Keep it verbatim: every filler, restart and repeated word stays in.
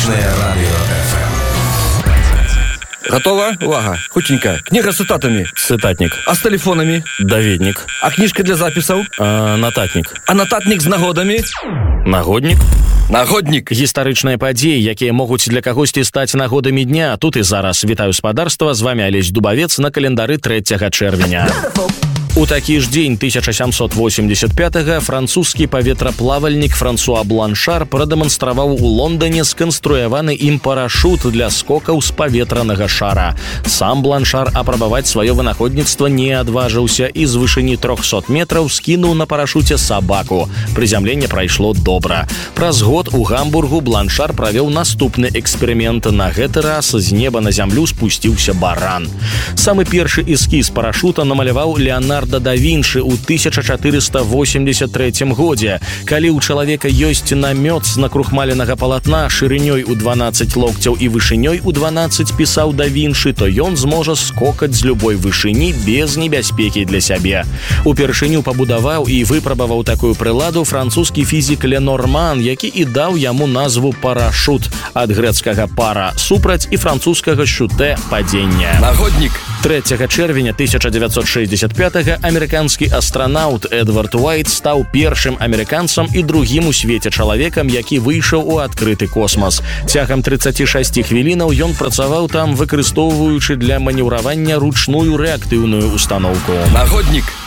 Сталічнае радыё эф эм. Готова? Увага. Хутенько. Книга с цитатами. Цитатник. А с телефонами? Даведник. А книжка для записаў? А, нататник. А нататник з нагодамі? Нагодник. Нагодник. Гістарычныя падзеі, якія могуць для кагосьці стаць нагодамі дня. Тут і зараз. Вітаю спадарства. З вами Алесь Дубавец на календары трэцяга чэрвеня. У такі ж дзень тысяча сямсот восемьдесят пятага французскі паветраплавальнік Франсуа Бланшар прадэманстраваў у Лондоне сканструяваны ім парашут для скокаў з паветранага шара. Сам Бланшар апрабаваць сваё вынаходніцтва не адважыўся і з вышыні трохсот метраў скінуў на парашуце сабаку. Прызямленне прайшло добра. Праз год у Гамбургу Бланшар правёў наступны эксперымент. На гэты раз з неба на зямлю спусціўся баран. Самы першы эскіз парашута намаляваў Леонардо да Вінчы ў тысяча чатырыста восемьдесят трэцім годзе. Калі ў чалавека ёсць намёт з накрухмаленага палатна шырынёй у дванаццаць локцяў і вышынёй у дванаццаць, пісаў да Вінчы, то ён зможа скокаць з любой вышыні без небяспекі для сябе. Упершыню пабудаваў і выпрабаваў такую прыладу французскі фізік Ленорман, які і даў яму назву парашут, ад грэцкага пара супраць і французскага шуте падзення. Нагодник. трэцяга чэрвеня тысяча дзевяцьсот шэсцьдзесят пятага амерыканскі астранаўт Эдвард Уайт стаў першым амерыканцам і другім у свеце чалавекам, які выйшаў у адкрыты космас. Цягам трыццаці шасці хвілінаў ён працаваў там, выкарыстоўваючы для манеўравання ручную рэактыўную устаноўку. Нагодник.